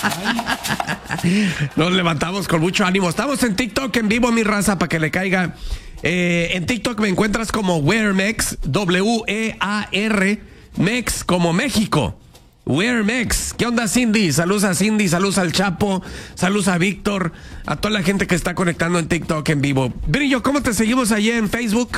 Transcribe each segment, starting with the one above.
Nos levantamos con mucho ánimo. Estamos en TikTok en vivo, mi raza, para que le caiga. En TikTok me encuentras como WearMex, W-E-A-R, Mex como México. WearMex. ¿Qué onda, Cindy? Saludos a Cindy, saludos al Chapo, saludos a Víctor, a toda la gente que está conectando en TikTok en vivo. Brillo, ¿cómo te seguimos allí en Facebook?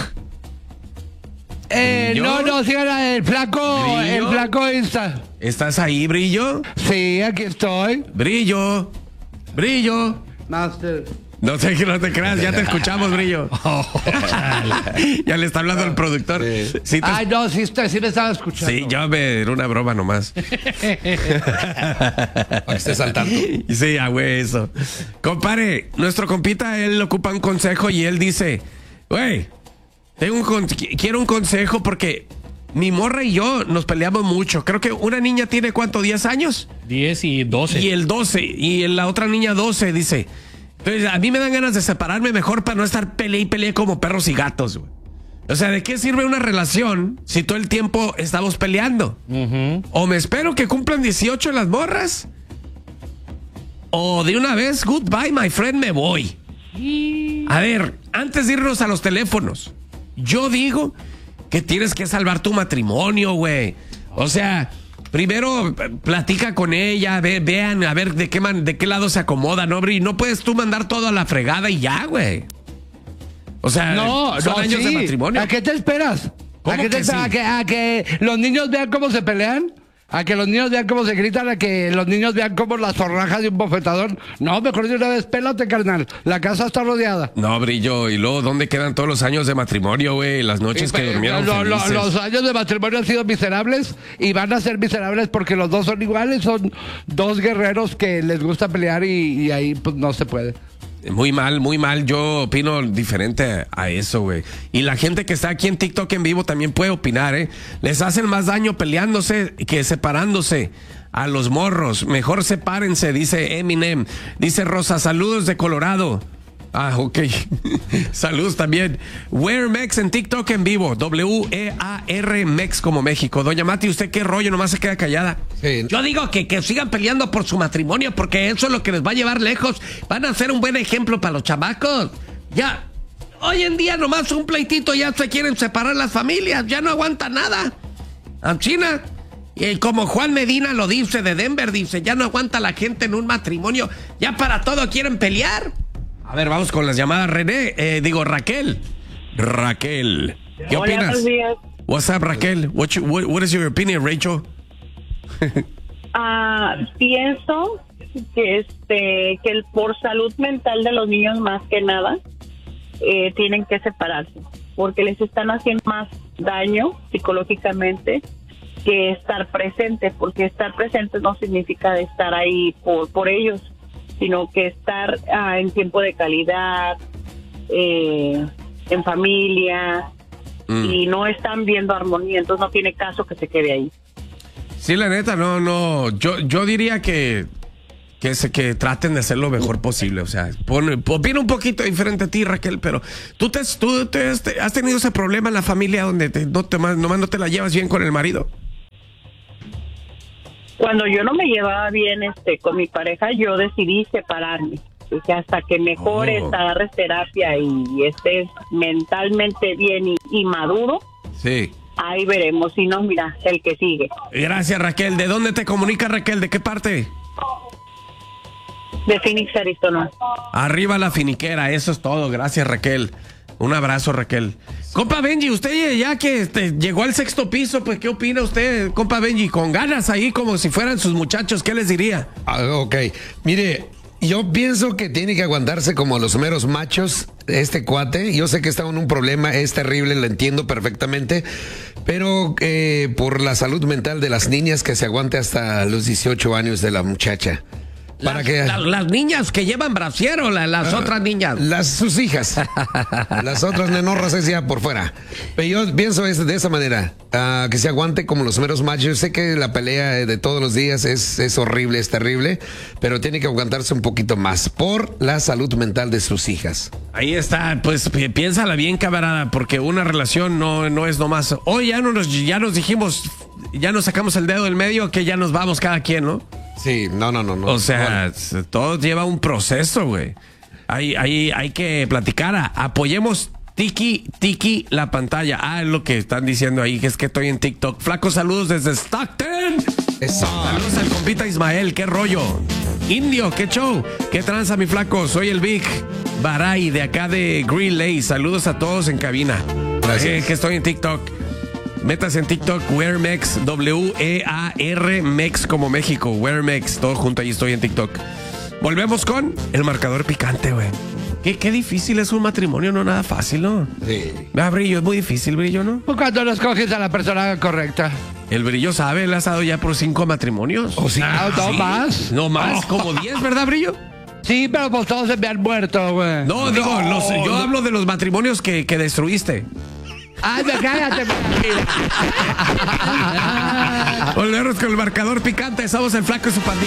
No, sigan el flaco, ¿Brillo? el flaco Insta. ¿Estás ahí, Brillo? Sí, aquí estoy. Brillo. Master. No sé que no te creas, ya te escuchamos, Brillo. Ya le está hablando el productor. Sí, Ay, no, sí me estaba escuchando. sí, yo era una broma nomás. Para que estés al tanto. Sí, güey, eso. Compare, nuestro compita, él ocupa un consejo y él dice, güey, quiero un consejo porque mi morra y yo nos peleamos mucho. Creo que una niña tiene, ¿cuánto? ¿10 años? 10 y 12. Y el 12, y la otra niña 12, dice. Entonces, a mí me dan ganas de separarme mejor para no estar peleé y peleé como perros y gatos, güey. O sea, ¿de qué sirve una relación si todo el tiempo estamos peleando? O me espero que cumplan 18 las morras, o de una vez, goodbye, my friend, me voy. A ver, antes de irnos a los teléfonos, yo digo que tienes que salvar tu matrimonio, güey. O sea, primero platica con ella, vean a ver de qué lado se acomoda, ¿no, Bri? No puedes tú mandar todo a la fregada y ya, güey. O sea, son años de matrimonio. ¿A qué te esperas? ¿Cómo ¿A qué te que esperas? sí? ¿A que los niños vean cómo se pelean? ¿A que los niños vean cómo se gritan? ¿A que los niños vean cómo las zorrajas de un bofetador? No, mejor de una vez, pélate, carnal. La casa está rodeada. No, Brillo, y luego, ¿dónde quedan todos los años de matrimonio, güey? Las noches que durmieron felices. Los años de matrimonio han sido miserables y van a ser miserables porque los dos son iguales. Son dos guerreros que les gusta pelear y ahí pues no se puede. Muy mal. Yo opino diferente a eso, güey. Y la gente que está aquí en TikTok en vivo también puede opinar, ¿eh? Les hacen más daño peleándose que separándose. A los morros, mejor sepárense, dice Eminem. Dice Rosa, saludos de Colorado. Ah, ok. Saludos también. WearMex en TikTok en vivo. W-E-A-R Mex como México. Doña Mati, ¿usted qué rollo? Nomás se queda callada. Sí. Yo digo que sigan peleando por su matrimonio porque eso es lo que les va a llevar lejos. Van a ser un buen ejemplo para los chamacos. Ya, hoy en día nomás un pleitito ya se quieren separar las familias. Ya no aguanta nada. China. Y como Juan Medina lo dice de Denver, dice, ya no aguanta la gente en un matrimonio. Ya para todo quieren pelear. A ver, vamos con las llamadas. René, Raquel. Raquel, ¿qué opinas? Buenos días. What's up, Raquel? What is your opinion, Rachel? Pienso que por salud mental de los niños más que nada tienen que separarse porque les están haciendo más daño psicológicamente que estar presente, porque estar presente no significa estar ahí por ellos, sino que estar en tiempo de calidad, en familia, y no están viendo armonía, entonces no tiene caso que se quede ahí. Sí, la neta, no. Yo diría que traten de hacer lo mejor posible. O sea, opina un poquito diferente a ti, Raquel, pero tú has tenido ese problema en la familia donde nomás no te la llevas bien con el marido. Cuando yo no me llevaba bien con mi pareja, yo decidí separarme. Dije, hasta que mejores, agarres terapia y estés mentalmente bien y maduro, sí, ahí veremos. Si no, mira, el que sigue. Gracias, Raquel. ¿De dónde te comunicas, Raquel? ¿De qué parte? De Phoenix, Arizona. Arriba la finiquera, eso es todo. Gracias, Raquel. Un abrazo, Raquel. Compa Benji, usted ya que llegó al 6º piso, pues, ¿qué opina usted, compa Benji? Con ganas ahí, como si fueran sus muchachos, ¿qué les diría? Ok, mire, yo pienso que tiene que aguantarse como los meros machos este cuate. Yo sé que está en un problema, es terrible, lo entiendo perfectamente, pero por la salud mental de las niñas, que se aguante hasta los 18 años de la muchacha. Las niñas que llevan brasier o las otras niñas. Sus hijas. Las otras nenorras es ya por fuera. Pero yo pienso de esa manera, que se aguante como los meros machos. Yo sé que la pelea de todos los días es horrible, es terrible, pero tiene que aguantarse un poquito más por la salud mental de sus hijas. Ahí está, pues piénsala bien, camarada, porque una relación no es nomás. Hoy ya nos dijimos, ya nos sacamos el dedo del medio, que ya nos vamos cada quien, ¿no? Sí, no. O sea, todo lleva un proceso, güey. Hay que platicar. Apoyemos Tiki la pantalla. Es lo que están diciendo ahí, que es que estoy en TikTok. Flaco, saludos desde Stockton. Eso. Saludos al compita Ismael, qué rollo. Indio, qué show. Qué tranza, mi flaco. Soy el Big Baray de acá de Green Lake. Saludos a todos en cabina. Gracias. Que estoy en TikTok. Métase en TikTok, Wearmex, W-E-A-R, Mex como México, Wearmex, todo junto, ahí estoy en TikTok. Volvemos con el marcador picante, güey. Qué difícil es un matrimonio, no nada fácil, ¿no? Sí. Brillo, es muy difícil, Brillo, ¿no? Pues cuando no escoges a la persona correcta. El Brillo sabe, él ha estado ya por 5 matrimonios. ¿Oh, sí? No más. No más, como 10, ¿verdad, Brillo? Sí, pero pues todos se me han muerto, güey. No, digo, yo hablo de los matrimonios que destruiste. Ay, cállate. Volvemos con el marcador picante. Somos el Flaco y su pandilla.